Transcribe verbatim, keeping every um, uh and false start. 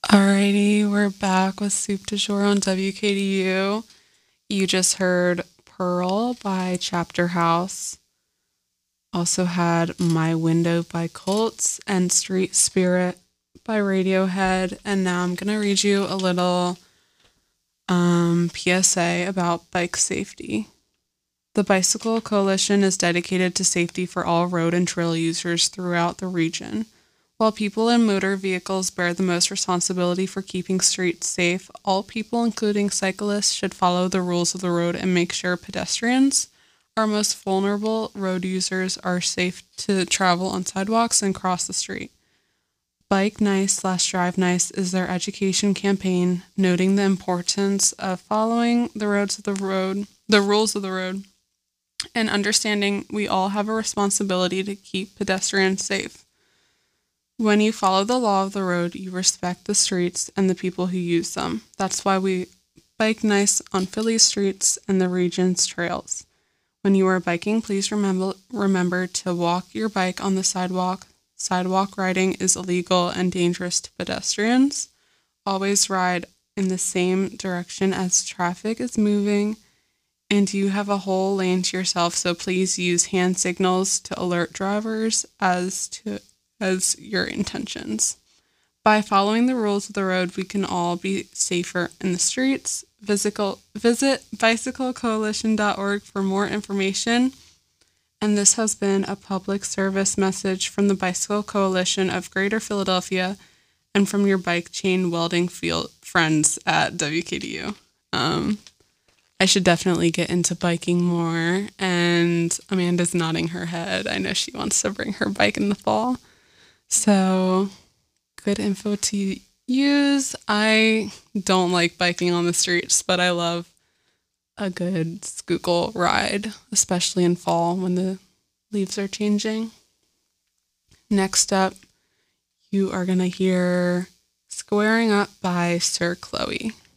Alrighty, we're back with Soup du Jour on W K D U. You just heard Pearl by Chapter House. Also had My Window by Colts and Street Spirit by Radiohead. And now I'm going to read you a little um, P S A about bike safety. The Bicycle Coalition is dedicated to safety for all road and trail users throughout the region. While people in motor vehicles bear the most responsibility for keeping streets safe, all people, including cyclists, should follow the rules of the road and make sure pedestrians, our most vulnerable road users, are safe to travel on sidewalks and cross the street. Bike Nice slash Drive Nice is their education campaign, noting the importance of following the roads of the road, the rules of the road, and understanding we all have a responsibility to keep pedestrians safe. When you follow the law of the road, you respect the streets and the people who use them. That's why we bike nice on Philly streets and the region's trails. When you are biking, please remember remember to walk your bike on the sidewalk. Sidewalk riding is illegal and dangerous to pedestrians. Always ride in the same direction as traffic is moving, and you have a whole lane to yourself, so please use hand signals to alert drivers as to as your intentions. By following the rules of the road, we can all be safer in the streets. Visical, visit bicycle coalition dot org for more information. And this has been a public service message from the Bicycle Coalition of Greater Philadelphia and from your bike chain welding field friends at W K D U. Um, I should definitely get into biking more, and Amanda's nodding her head. I know she wants to bring her bike in the fall. So, good info to use. I don't like biking on the streets, but I love a good Schuylkill ride, especially in fall when the leaves are changing. Next up, you are going to hear Squaring Up by Sir Chloe.